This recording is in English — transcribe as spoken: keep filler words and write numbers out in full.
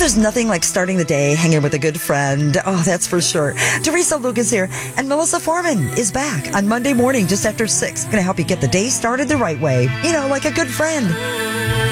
there's nothing like starting the day hanging with a good friend. Oh, that's for sure. Teresa Lucas here, and Melissa Foreman is back on Monday morning just after six. Going to help you get the day started the right way. You know, like a good friend.